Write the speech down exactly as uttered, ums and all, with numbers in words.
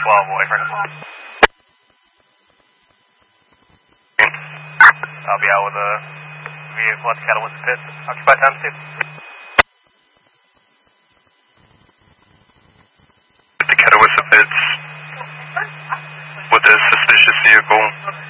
twelve, boyfriend. I'll be out with a vehicle at the Catawissa Pit. Occupy time two. The Catawissa Pits with a suspicious vehicle.